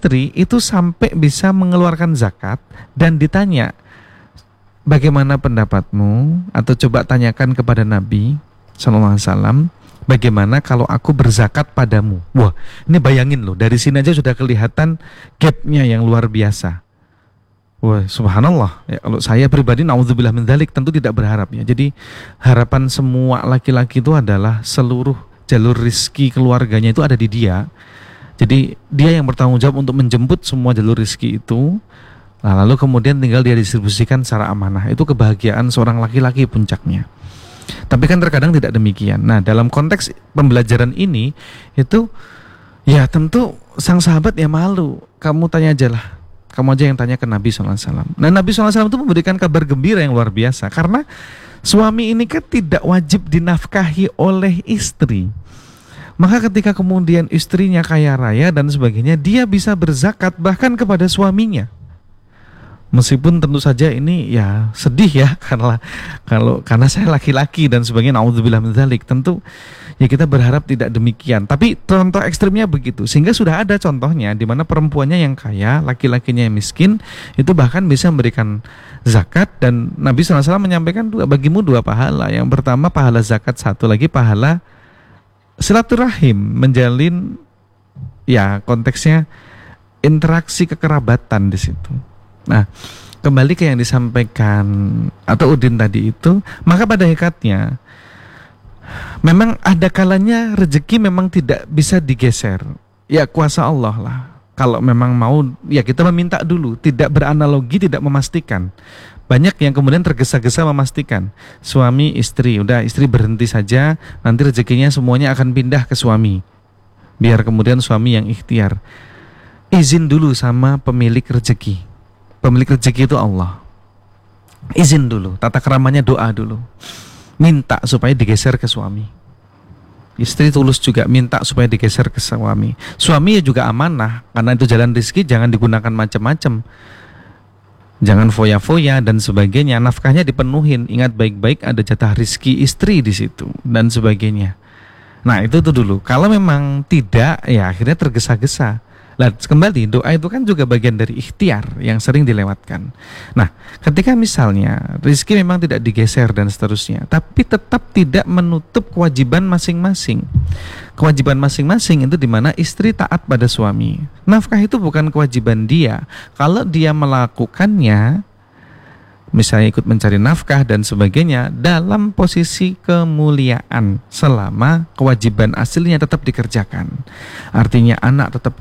istri itu sampai bisa mengeluarkan zakat dan ditanya, bagaimana pendapatmu? Atau coba tanyakan kepada Nabi SAW, bagaimana kalau aku berzakat padamu? Wah, ini bayangin loh, dari sini aja sudah kelihatan gapnya yang luar biasa. Wah, subhanallah. Ya, kalau saya pribadi, naudzubillah min dzalik, tentu tidak berharap ya. Jadi harapan semua laki-laki itu adalah seluruh jalur rizki keluarganya itu ada di dia. Jadi dia yang bertanggung jawab untuk menjemput semua jalur rizki itu. Nah, lalu kemudian tinggal dia distribusikan secara amanah. Itu kebahagiaan seorang laki-laki puncaknya. Tapi kan terkadang tidak demikian. Nah, dalam konteks pembelajaran ini itu ya tentu sang sahabat ya malu. Kamu tanya aja lah. Kamu aja yang tanya ke Nabi SAW. Nah, Nabi SAW itu memberikan kabar gembira yang luar biasa. Karena suami ini kan tidak wajib dinafkahi oleh istri. Maka ketika kemudian istrinya kaya raya dan sebagainya, dia bisa berzakat bahkan kepada suaminya. Meskipun tentu saja ini ya sedih ya, karena saya laki-laki dan sebagainya, naudzubillah min dzalik, tentu ya kita berharap tidak demikian. Tapi contoh ekstrimnya begitu, sehingga sudah ada contohnya di mana perempuannya yang kaya, laki-lakinya yang miskin, itu bahkan bisa memberikan zakat. Dan Nabi SAW menyampaikan bagimu dua pahala. Yang pertama pahala zakat, satu lagi pahala silaturahim, menjalin ya konteksnya interaksi kekerabatan di situ. Nah, kembali ke yang disampaikan atau Udin tadi itu, maka pada hakikatnya memang ada kalanya rezeki memang tidak bisa digeser. Ya kuasa Allah lah. Kalau memang mau ya kita meminta dulu, tidak beranalogi, tidak memastikan. Banyak yang kemudian tergesa-gesa memastikan suami istri, udah istri berhenti saja, nanti rezekinya semuanya akan pindah ke suami. Biar kemudian suami yang ikhtiar. Izin dulu sama pemilik rezeki. Pemilik rezeki itu Allah. Izin dulu, tata keramanya doa dulu. Minta supaya digeser ke suami. Istri tulus juga minta supaya digeser ke suami. Suami ya juga amanah, karena itu jalan rezeki, jangan digunakan macam-macam. Jangan foya-foya dan sebagainya. Nafkahnya dipenuhin. Ingat baik-baik ada jatah rezeki istri di situ dan sebagainya. Nah, itu tuh dulu. Kalau memang tidak, ya akhirnya tergesa-gesa. Nah, kembali doa itu kan juga bagian dari ikhtiar yang sering dilewatkan. Nah, ketika misalnya rezeki memang tidak digeser dan seterusnya, tapi tetap tidak menutup kewajiban masing-masing. Kewajiban masing-masing itu di mana istri taat pada suami. Nafkah itu bukan kewajiban dia. Kalau dia melakukannya, misalnya ikut mencari nafkah dan sebagainya, dalam posisi kemuliaan selama kewajiban aslinya tetap dikerjakan. Artinya anak tetap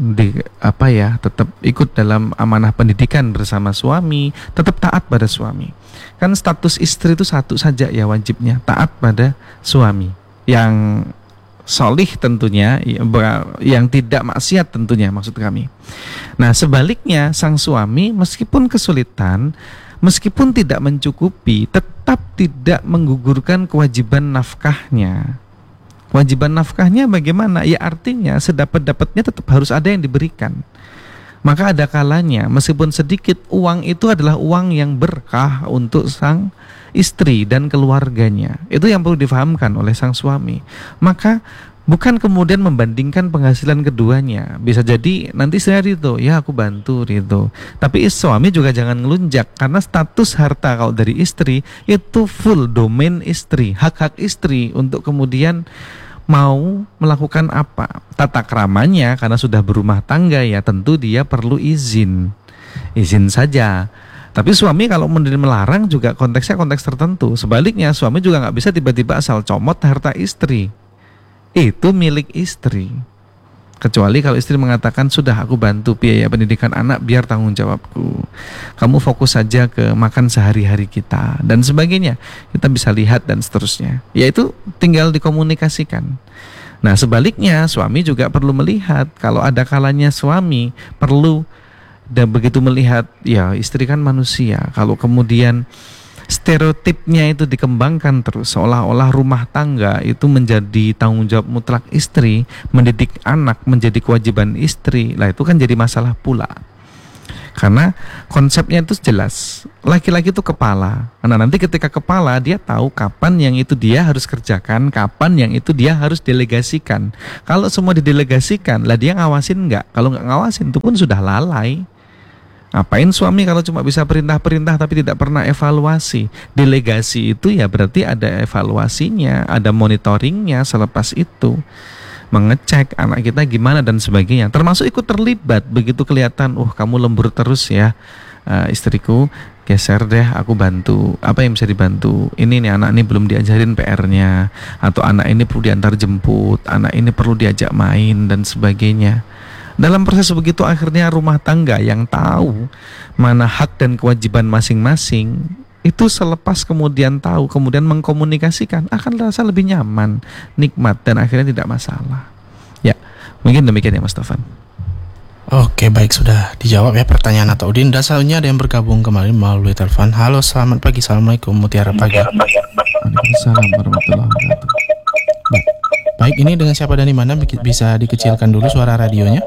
tetap ikut dalam amanah pendidikan bersama suami, tetap taat pada suami. Kan status istri itu satu saja ya wajibnya, taat pada suami. Yang solih tentunya, yang tidak maksiat tentunya maksud kami. Nah, sebaliknya sang suami meskipun kesulitan, meskipun tidak mencukupi, tetap tidak menggugurkan kewajiban nafkahnya. Kewajiban nafkahnya bagaimana? Ya artinya sedapat-dapatnya tetap harus ada yang diberikan. Maka ada kalanya meskipun sedikit, uang itu adalah uang yang berkah untuk sang istri dan keluarganya. Itu yang perlu difahamkan oleh sang suami. Maka bukan kemudian membandingkan penghasilan keduanya. Bisa jadi nanti saya ridho, ya aku bantu ridho. Tapi suami juga jangan ngelunjak, karena status harta kalau dari istri itu full domain istri, hak-hak istri untuk kemudian mau melakukan apa. Tata keramanya karena sudah berumah tangga ya tentu dia perlu izin saja. Tapi suami kalau melarang juga konteksnya konteks tertentu. Sebaliknya suami juga nggak bisa tiba-tiba asal comot harta istri. Itu milik istri. Kecuali kalau istri mengatakan, sudah aku bantu biaya pendidikan anak biar tanggung jawabku. Kamu fokus saja ke makan sehari-hari kita dan sebagainya. Kita bisa lihat dan seterusnya. Yaitu tinggal dikomunikasikan. Nah, sebaliknya suami juga perlu melihat kalau ada kalanya suami perlu dan begitu melihat ya istri kan manusia. Kalau kemudian stereotipnya itu dikembangkan terus seolah-olah rumah tangga itu menjadi tanggung jawab mutlak istri, mendidik anak menjadi kewajiban istri, lah itu kan jadi masalah pula. Karena konsepnya itu jelas, laki-laki itu kepala. Nah, nanti ketika kepala dia tahu kapan yang itu dia harus kerjakan, kapan yang itu dia harus delegasikan. Kalau semua didelegasikan, lah dia ngawasin enggak? Kalau enggak ngawasin itu pun sudah lalai. Ngapain suami kalau cuma bisa perintah-perintah tapi tidak pernah evaluasi? Delegasi itu ya berarti ada evaluasinya, ada monitoringnya selepas itu. Mengecek anak kita gimana dan sebagainya. Termasuk ikut terlibat begitu kelihatan, kamu lembur terus ya, istriku, geser deh aku bantu. Apa yang bisa dibantu? Ini nih anak ini belum diajarin PR-nya, atau anak ini perlu diantar jemput, anak ini perlu diajak main dan sebagainya. Dalam proses begitu akhirnya rumah tangga yang tahu mana hak dan kewajiban masing-masing itu selepas kemudian tahu, kemudian mengkomunikasikan akan rasa lebih nyaman, nikmat dan akhirnya tidak masalah. Ya, mungkin demikian ya Mas Taufan. Oke, baik, sudah dijawab ya pertanyaan atau Udin. Dan selanjutnya ada yang bergabung kembali melalui telepon. Halo, selamat pagi. Assalamualaikum, Mutiara Pagi. Waalaikumsalam warahmatullahi wabarakatuh. Baik, ini dengan siapa dan di mana? Bisa dikecilkan dulu suara radionya.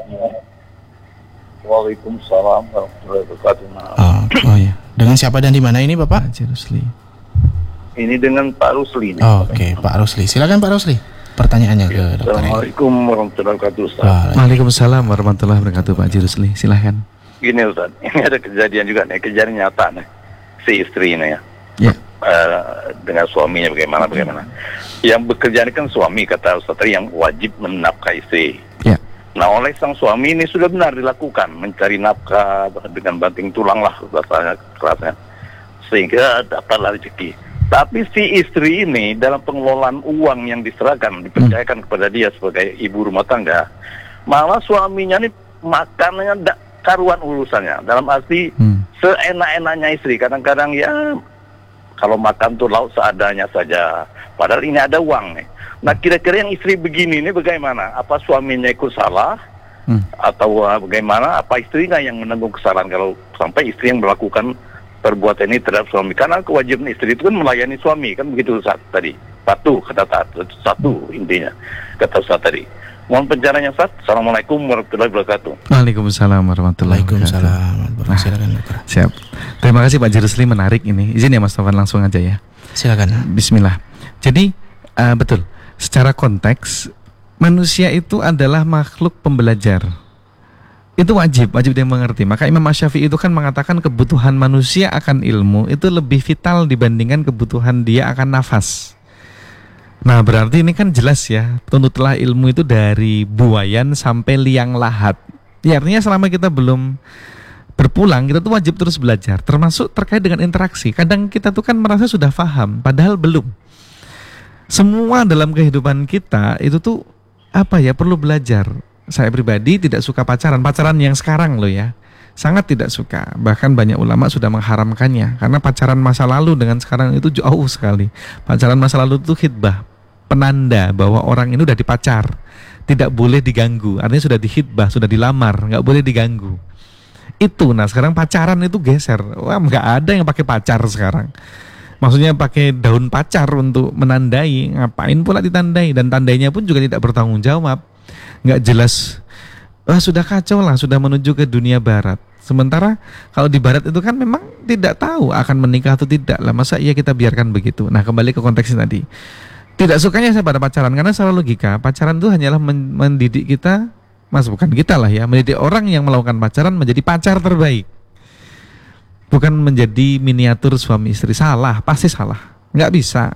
Waalaikumsalam warahmatullahi wabarakatuh. Oh ya. Dengan siapa dan di mana ini, Bapak? Haji Rusli. Ini dengan Pak Rusli. Oke, Pak Rusli. Silakan Pak Rusli. Pertanyaannya ke dokter. Assalamualaikum warahmatullahi wabarakatuh, Ustaz. Waalaikumsalam warahmatullahi wabarakatuh, Pak Haji Rusli. Silahkan. Gini Ustaz, ini ada kejadian juga nih, kejadian nyata nih. Si istri ini ya. Ya. Dengan suaminya bagaimana. Yang bekerja ini kan suami, kata Ustaz tadi, yang wajib menafkahi istri. Ya. Nah, oleh sang suami ini sudah benar dilakukan, mencari nafkah dengan banting tulang lah bahasanya kerasnya, sehingga dapatlah rezeki. Tapi si istri ini dalam pengelolaan uang yang diserahkan, dipercayakan kepada dia sebagai ibu rumah tangga, malah suaminya ini makanannya karuan urusannya. Dalam arti seenak-enaknya istri. Kadang-kadang ya kalau makan tuh lauk seadanya saja. Padahal ini ada uang nih. Nah, kira-kira yang istri begini ini bagaimana? Apa suaminya ikut salah? Atau bagaimana? Apa istrinya yang menanggung kesalahan kalau sampai istri yang melakukan perbuatan ini terhadap suami? Karena kewajiban istri itu kan melayani suami, kan begitu Ustaz tadi. Satu intinya kata Ustaz tadi. Mohon pencerahannya Ustaz. Assalamualaikum warahmatullahi wabarakatuh. Waalaikumsalam warahmatullahi wabarakatuh. Silakan dokter. Siap. Terima kasih Pak Haji Rusli, menarik ini. Izin ya Mas Taufan, langsung aja ya. Silakan. Bismillah. Jadi betul. Secara konteks manusia itu adalah makhluk pembelajar. Itu wajib dia mengerti. Maka Imam Asy-Syafi'i itu kan mengatakan kebutuhan manusia akan ilmu itu lebih vital dibandingkan kebutuhan dia akan nafas. Nah, berarti ini kan jelas ya, tuntutlah ilmu itu dari buayan sampai liang lahat. Ya, artinya selama kita belum berpulang, kita tuh wajib terus belajar, termasuk terkait dengan interaksi. Kadang kita tuh kan merasa sudah paham, padahal belum. Semua dalam kehidupan kita itu tuh perlu belajar. Saya pribadi tidak suka pacaran yang sekarang loh ya, sangat tidak suka. Bahkan banyak ulama sudah mengharamkannya, karena pacaran masa lalu dengan sekarang itu jauh sekali. Pacaran masa lalu itu khitbah, penanda bahwa orang ini udah dipacar, tidak boleh diganggu. Artinya sudah dihitbah, sudah dilamar, nggak boleh diganggu. Itu, nah sekarang pacaran itu geser. Wah, nggak ada yang pakai pacar sekarang. Maksudnya pakai daun pacar untuk menandai, ngapain pula ditandai, dan tandainya pun juga tidak bertanggung jawab, nggak jelas. Sudah kacau lah, sudah menuju ke dunia barat. Sementara kalau di barat itu kan memang tidak tahu akan menikah atau tidak lah, masa iya kita biarkan begitu. Nah, kembali ke konteksnya tadi, tidak sukanya saya pada pacaran karena secara logika pacaran itu hanyalah mendidik kita, bukan kita lah ya, mendidik orang yang melakukan pacaran menjadi pacar terbaik. Bukan menjadi miniatur suami istri. Salah, pasti salah. Nggak bisa.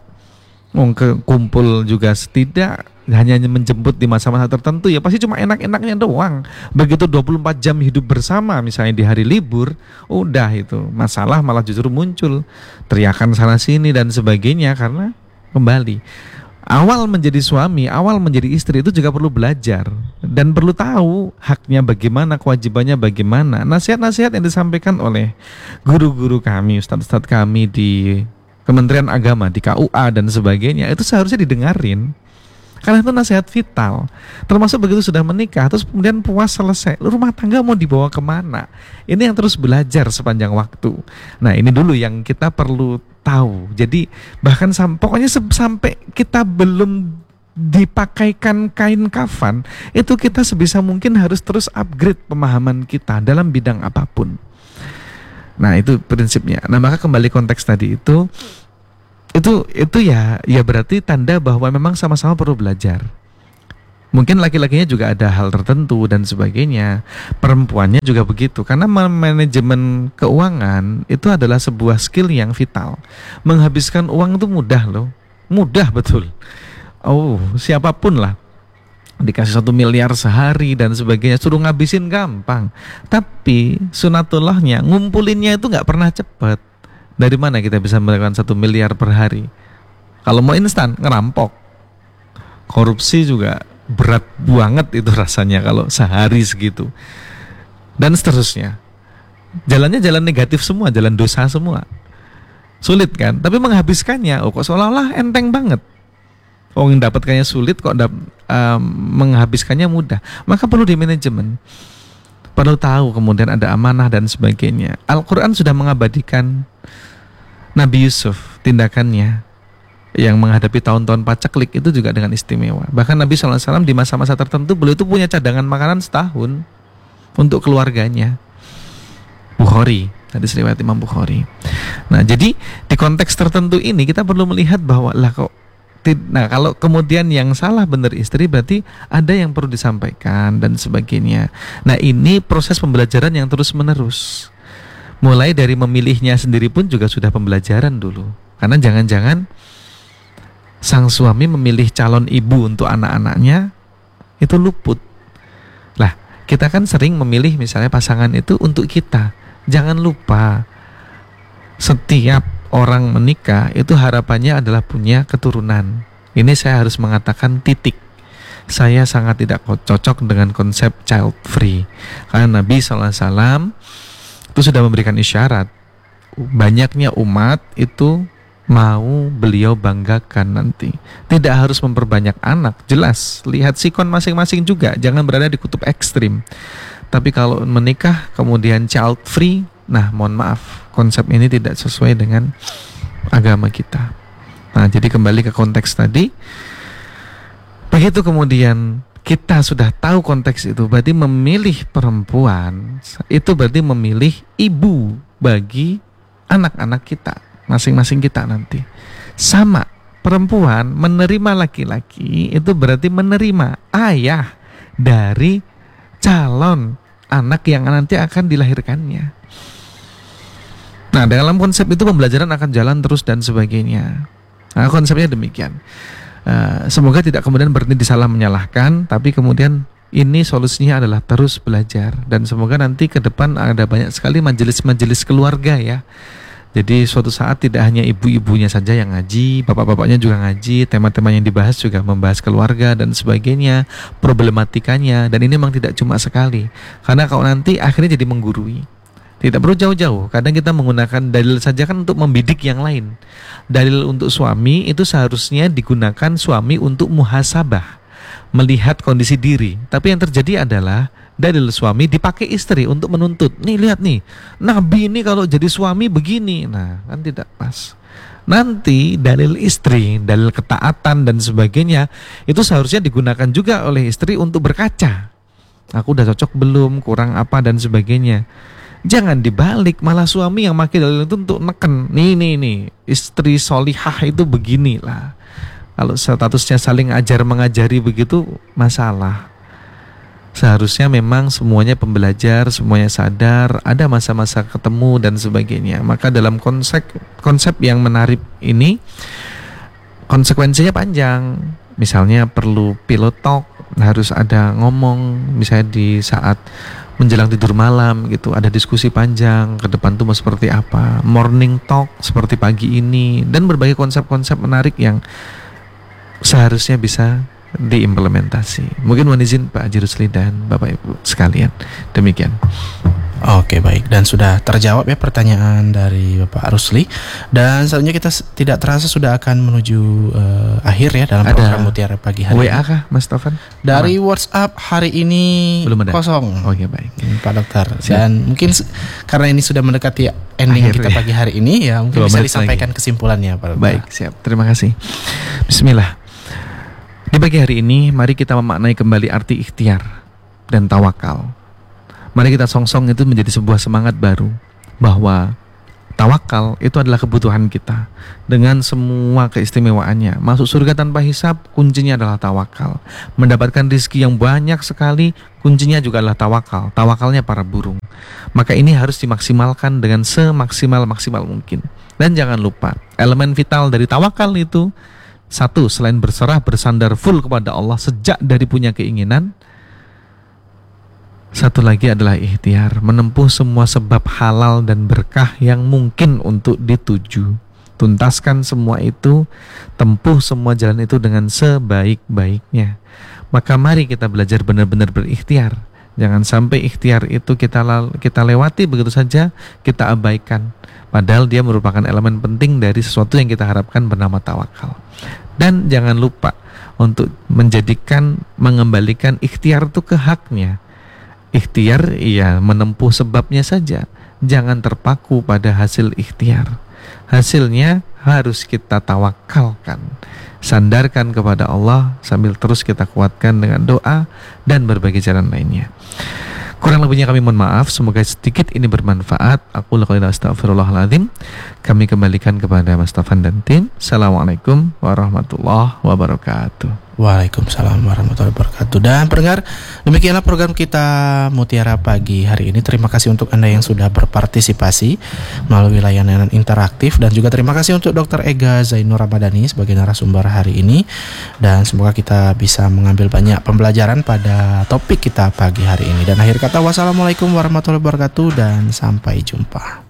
Kumpul juga tidak, hanya menjemput di masa-masa tertentu ya pasti cuma enak-enaknya doang. Begitu 24 jam hidup bersama misalnya di hari libur, udah itu masalah malah justru muncul, teriakan sana sini dan sebagainya. Karena kembali awal menjadi suami, awal menjadi istri itu juga perlu belajar dan perlu tahu haknya bagaimana, kewajibannya bagaimana. Nasihat-nasihat yang disampaikan oleh guru-guru kami, ustadz-ustadz kami di Kementerian Agama, di KUA dan sebagainya, itu seharusnya didengarin. Karena itu nasihat vital. Termasuk begitu sudah menikah, terus kemudian puas selesai, rumah tangga mau dibawa kemana? Ini yang terus belajar sepanjang waktu. Nah, ini dulu yang kita perlu tahu. Jadi bahkan pokoknya sampai kita belum dipakaikan kain kafan, itu kita sebisa mungkin harus terus upgrade pemahaman kita dalam bidang apapun. Nah, itu prinsipnya. Nah, maka kembali konteks tadi itu ya berarti tanda bahwa memang sama-sama perlu belajar. Mungkin laki-lakinya juga ada hal tertentu dan sebagainya. Perempuannya juga begitu. Karena manajemen keuangan itu adalah sebuah skill yang vital. Menghabiskan uang itu mudah loh. Mudah betul. Oh, siapapun lah. Dikasih 1 miliar sehari dan sebagainya, suruh ngabisin gampang. Tapi sunatullahnya, ngumpulinnya itu nggak pernah cepat. Dari mana kita bisa mendapatkan 1 miliar per hari? Kalau mau instan, ngerampok. Korupsi juga berat banget itu rasanya kalau sehari segitu. Dan seterusnya. Jalannya jalan negatif semua, jalan dosa semua. Sulit kan? Tapi menghabiskannya, kok seolah-olah enteng banget. Yang dapatkannya sulit kok menghabiskannya mudah. Maka perlu di manajemen. Perlu tahu kemudian ada amanah dan sebagainya. Al-Quran sudah mengabadikan Nabi Yusuf, tindakannya yang menghadapi tahun-tahun paceklik itu juga dengan istimewa. Bahkan Nabi SAW di masa-masa tertentu beliau itu punya cadangan makanan setahun untuk keluarganya. Bukhari, hadis riwayat Imam Bukhari. Nah, jadi di konteks tertentu ini kita perlu melihat bahwa nah, kalau kemudian yang salah benar istri, berarti ada yang perlu disampaikan dan sebagainya. Nah, ini proses pembelajaran yang terus menerus. Mulai dari memilihnya sendiri pun juga sudah pembelajaran dulu. Karena jangan-jangan sang suami memilih calon ibu untuk anak-anaknya itu luput. Lah, kita kan sering memilih misalnya pasangan itu untuk kita. Jangan lupa, setiap orang menikah itu harapannya adalah punya keturunan. Ini saya harus mengatakan titik. Saya sangat tidak cocok dengan konsep child free. Karena Nabi SAW itu sudah memberikan isyarat. Banyaknya umat itu mau beliau banggakan nanti. Tidak harus memperbanyak anak, jelas. Lihat sikon masing-masing juga, jangan berada di kutub ekstrim. Tapi kalau menikah kemudian child free, nah mohon maaf, konsep ini tidak sesuai dengan agama kita. Nah, jadi kembali ke konteks tadi. Begitu kemudian kita sudah tahu konteks itu, berarti memilih perempuan itu berarti memilih ibu bagi anak-anak kita, masing-masing kita nanti. Sama, perempuan menerima laki-laki itu berarti menerima ayah dari calon anak yang nanti akan dilahirkannya. Nah, dalam konsep itu pembelajaran akan jalan terus dan sebagainya. Nah, konsepnya demikian. Semoga tidak kemudian berhenti disalah menyalahkan, tapi kemudian ini solusinya adalah terus belajar. Dan semoga nanti ke depan ada banyak sekali majelis-majelis keluarga ya. Jadi suatu saat tidak hanya ibu-ibunya saja yang ngaji, bapak-bapaknya juga ngaji, tema-tema yang dibahas juga membahas keluarga dan sebagainya, problematikanya. Dan ini memang tidak cuma sekali, karena kalau nanti akhirnya jadi menggurui. Tidak perlu jauh-jauh, kadang kita menggunakan dalil saja kan untuk membidik yang lain. Dalil untuk suami itu seharusnya digunakan suami untuk muhasabah, melihat kondisi diri. Tapi yang terjadi adalah dalil suami dipakai istri untuk menuntut. Nih lihat nih, Nabi ini kalau jadi suami begini. Nah, kan tidak pas. Nanti dalil istri, dalil ketaatan dan sebagainya itu seharusnya digunakan juga oleh istri untuk berkaca. Aku udah cocok belum, kurang apa dan sebagainya. Jangan dibalik, malah suami yang pakai dalil itu untuk neken. Nih, istri solihah itu beginilah. Kalau statusnya saling ajar mengajari begitu, masalah. Seharusnya memang semuanya pembelajar, semuanya sadar, ada masa-masa ketemu dan sebagainya. Maka dalam konsep yang menarik ini, konsekuensinya panjang. Misalnya perlu pilot talk, harus ada ngomong, misalnya di saat menjelang tidur malam gitu, ada diskusi panjang ke depan tuh mau seperti apa, morning talk seperti pagi ini, dan berbagai konsep-konsep menarik yang seharusnya bisa diimplementasi. Mungkin mohon izin Pak Haji Rusli dan Bapak Ibu sekalian, demikian. Oke, baik, dan sudah terjawab ya pertanyaan dari Bapak Rusli. Dan selanjutnya kita tidak terasa sudah akan menuju akhir ya dalam program Mutiara Pagi hari WA ini. kah Mas Taufan? Dari WhatsApp hari ini belum ada. Kosong. Oke, baik Pak Dokter. Dan mungkin karena ini sudah mendekati ending akhir, kita pagi hari ini ya, mungkin bisa disampaikan kesimpulannya Pak Dokter. Baik, siap. Terima kasih. Bismillah. Di pagi hari ini mari kita memaknai kembali arti ikhtiar dan tawakal. Mari kita songsong itu menjadi sebuah semangat baru. bahwa tawakal itu adalah kebutuhan kita dengan semua keistimewaannya. Masuk surga tanpa hisab, kuncinya adalah tawakal. Mendapatkan rezeki yang banyak sekali, kuncinya juga adalah tawakal. Tawakalnya para burung. Maka ini harus dimaksimalkan dengan semaksimal mungkin. Dan jangan lupa, elemen vital dari tawakal itu, satu, selain berserah, bersandar full kepada Allah sejak dari punya keinginan, satu lagi adalah ikhtiar, menempuh semua sebab halal dan berkah yang mungkin untuk dituju. Tuntaskan semua itu, tempuh semua jalan itu dengan sebaik-baiknya. Maka mari kita belajar benar-benar berikhtiar. Jangan sampai ikhtiar itu kita lewati begitu saja, kita abaikan. Padahal dia merupakan elemen penting dari sesuatu yang kita harapkan bernama tawakal. Dan jangan lupa untuk mengembalikan ikhtiar itu ke haknya. Ikhtiar menempuh sebabnya saja, jangan terpaku pada hasil ikhtiar. Hasilnya harus kita tawakalkan, sandarkan kepada Allah sambil terus kita kuatkan dengan doa dan berbagai jalan lainnya. Kurang lebihnya kami mohon maaf, semoga sedikit ini bermanfaat. Aku lakukan astagfirullahaladzim. Kami kembalikan kepada Mas Taufan dan tim. Assalamualaikum warahmatullahi wabarakatuh. Waalaikumsalam warahmatullahi wabarakatuh. Dan pendengar, demikianlah program kita Mutiara Pagi hari ini. Terima kasih untuk Anda yang sudah berpartisipasi melalui layanan interaktif. Dan juga terima kasih untuk Dr. Ega Zainur Ramadhani sebagai narasumber hari ini. Dan semoga kita bisa mengambil banyak pembelajaran pada topik kita pagi hari ini. Dan akhir kata, wassalamualaikum warahmatullahi wabarakatuh dan sampai jumpa.